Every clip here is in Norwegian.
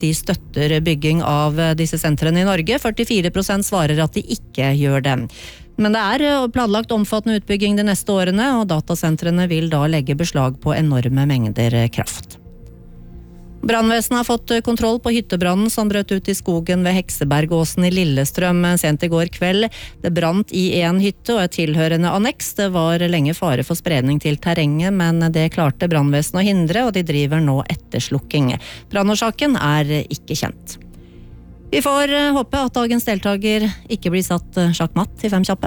de støtter bygging av disse sentrene i Norge. 44% svarer at de ikke gjør det. Men det planlagt omfattende utbygging de neste årene, og datasentrene vil da legge beslag på enorme mengder kraft. Brannvesenet har fått kontroll på hyttebrannen som brøt ut i skogen ved Heksebergåsen i Lillestrøm sent i går kveld. Det brant i en hytte og et tilhørende anneks. Det var lenge fare for spredning til terrenget, men det klarte brannvesenet å hindre, og de driver nå etterslukking. Brannårsaken ikke kjent. Vi får håpe at dagens deltaker ikke blir satt sjakkmatt i 5 kjappe.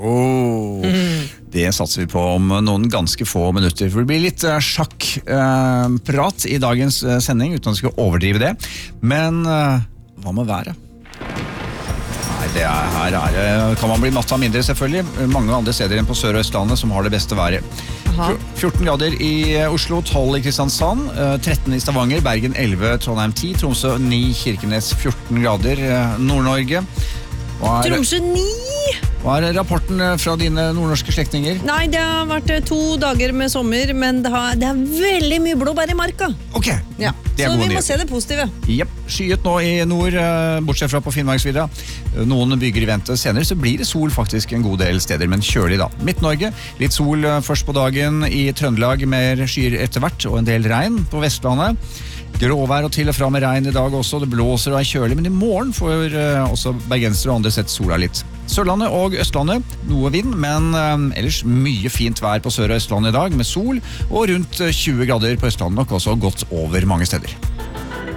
Det satser vi på om noen ganske få minutter. For det blir litt sjakkprat i dagens sending, uten at vi skal overdrive det. Men hva med været? Nei, her kan man bli matt av mindre selvfølgelig. Mange andre steder enn på Sør- og Østlandet som har det beste været. 14 grader i Oslo, 12 i Kristiansand, 13 i Stavanger, Bergen 11, Trondheim 10, Tromsø 9, Kirkenes 14 grader, Nord-Norge. Tromsø 9! Hva rapporten fra dine nordnorske slektninger? Nei, det har vært 2 dager med sommer, men det er veldig mye blåbær i marka. Ok, ja. Så vi må se det positive. Jep, skyet nå i nord, bortsett fra på Finnmarksvidda. Noen bygger i vente. Senere så blir det sol faktisk en god del steder, men kjølig da. Midt-Norge, litt sol først på dagen i Trøndelag, mer skyer etter hvert, og en del regn på Vestlandet. Gråvær og til og fra med regn i dag også, det blåser og kjølig, men i morgen får også bergensere og andre sett sola litt. Sørlandet og Østlandet, noe vind, men ellers mye fint vær på Sør- og Østlandet i dag, med sol, og rundt 20 grader på Østlandet nok også godt over mange steder.